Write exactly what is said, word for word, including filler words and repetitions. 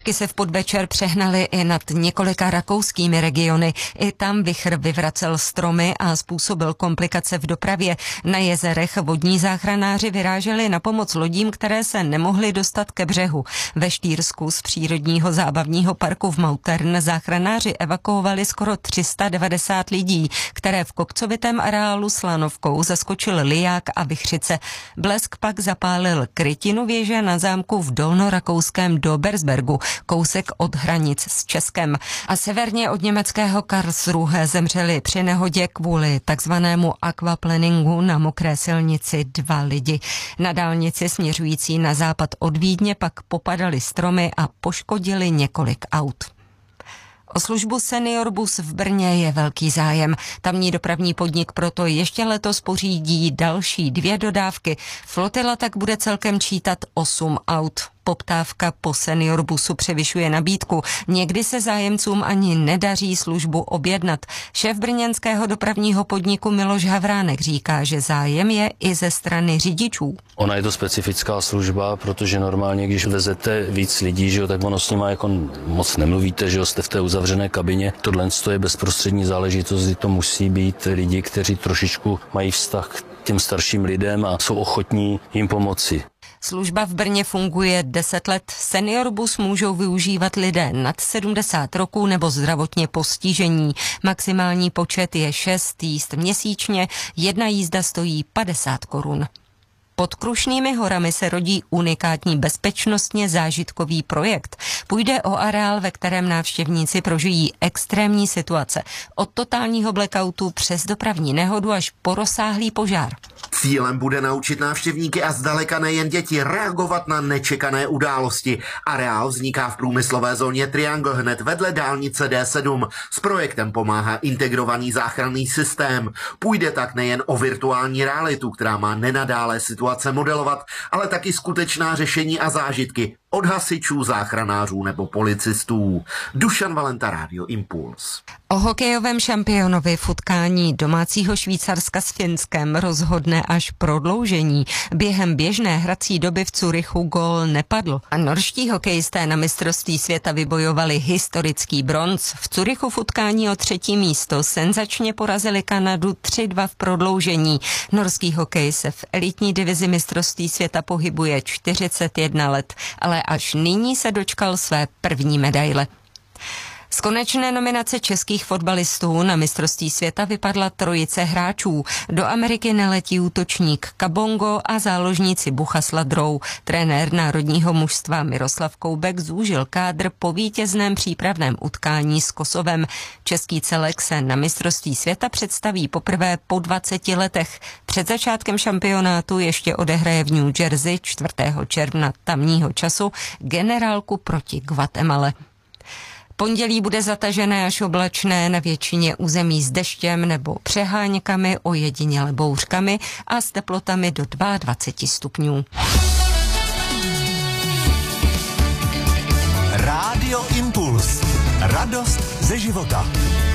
Bouřky se v podvečer přehnaly i nad několika rakouskými regiony. I tam vichr vyvracel stromy a způsobil komplikace v dopravě. Na jezerech vodní záchranáři vyráželi na pomoc lodím, které se nemohly dostat ke břehu. Ve Štýrsku z přírodního zábavního parku v Mautern záchranáři evakuovali skoro tři sta devadesát lidí, které v kopcovitém areálu Slanovkou zaskočil liják a vichřice. Blesk pak zapálil krytinu věže na zámku v dolnorakouském Dobersbergu, kousek od hranic s Českem. A severně od německého Karlsruhe zemřeli při nehodě kvůli takzvanému aquaplaningu na mokré silnici dva lidi. Na dálnici směřující na západ od Vídně pak popadaly stromy a poškodili několik aut. O službu Senior Bus v Brně je velký zájem. Tamní dopravní podnik proto ještě letos pořídí další dvě dodávky. Flotila tak bude celkem čítat osm aut. Poptávka po Senior Busu převyšuje nabídku. Někdy se zájemcům ani nedaří službu objednat. Šéf brněnského dopravního podniku Miloš Havránek říká, že zájem je i ze strany řidičů. Ona je to specifická služba, protože normálně, když vezete víc lidí, že jo, tak ono s nima jako moc nemluvíte, že jo, jste v té uzavřené kabině. Tohle je bezprostřední záležitost, to musí být lidi, kteří trošičku mají vztah k těm starším lidem a jsou ochotní jim pomoci. Služba v Brně funguje deset let. Senior Bus můžou využívat lidé nad sedmdesát roků nebo zdravotně postižení. Maximální počet je šest jízd měsíčně, jedna jízda stojí padesát korun. Pod Krušnými horami se rodí unikátní bezpečnostně zážitkový projekt. Půjde o areál, ve kterém návštěvníci prožijí extrémní situace. Od totálního blackoutu přes dopravní nehodu až po rozsáhlý požár. Cílem bude naučit návštěvníky a zdaleka nejen děti reagovat na nečekané události. Areál vzniká v průmyslové zóně Triangle hned vedle dálnice D sedm. S projektem pomáhá integrovaný záchranný systém. Půjde tak nejen o virtuální realitu, která má nenadále situace modelovat, ale taky skutečná řešení a zážitky od hasičů, záchranářů nebo policistů. Dušan Valenta, Rádio Impuls. O hokejovém šampionovi v utkání domácího Švýcarska s Finskem rozhodne až prodloužení. Během běžné hrací doby v Curychu gól nepadl. A norští hokejisté na mistrovství světa vybojovali historický bronz. V Curychu v utkání o třetí místo senzačně porazili Kanadu tři dva v prodloužení. Norský hokej se v elitní divizi mistrovství světa pohybuje čtyřicet jedna let, ale až nyní se dočkal své první medaile. Z konečné nominace českých fotbalistů na mistrovství světa vypadla trojice hráčů. Do Ameriky neletí útočník Kabongo a záložníci Bucha s Ladrou. Trenér národního mužstva Miroslav Koubek zúžil kádr po vítězném přípravném utkání s Kosovem. Český celek se na mistrovství světa představí poprvé po dvaceti letech. Před začátkem šampionátu ještě odehraje v New Jersey čtvrtého června tamního času generálku proti Guatemale. Pondělí bude zatažené až oblačné, na většině území s deštěm nebo přeháňkami, ojediněle bouřkami a s teplotami do dvacet dva stupňů. Rádio Impuls. Radost ze života.